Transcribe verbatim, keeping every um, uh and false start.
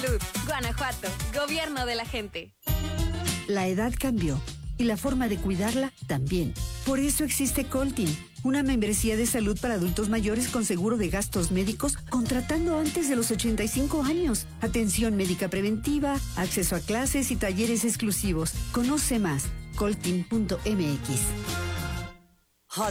Salud. Guanajuato. Gobierno de la gente. La edad cambió y la forma de cuidarla también. Por eso existe Coltin, una membresía de salud para adultos mayores con seguro de gastos médicos contratando antes de los ochenta y cinco años. Atención médica preventiva, acceso a clases y talleres exclusivos. Conoce más. coltin punto m x.